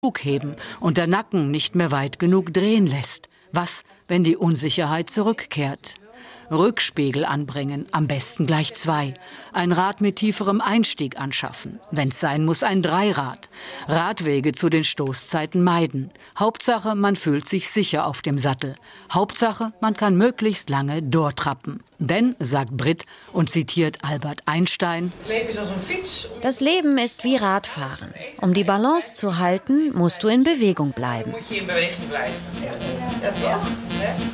heben und der Nacken nicht mehr weit genug drehen lässt. Was, wenn die Unsicherheit zurückkehrt? Rückspiegel anbringen, am besten gleich 2. Ein Rad mit tieferem Einstieg anschaffen. Wenn's sein muss, ein Dreirad. Radwege zu den Stoßzeiten meiden. Hauptsache, man fühlt sich sicher auf dem Sattel. Hauptsache, man kann möglichst lange durchtrappen. Denn, sagt Britt und zitiert Albert Einstein, das Leben ist wie Radfahren. Um die Balance zu halten, musst du in Bewegung bleiben.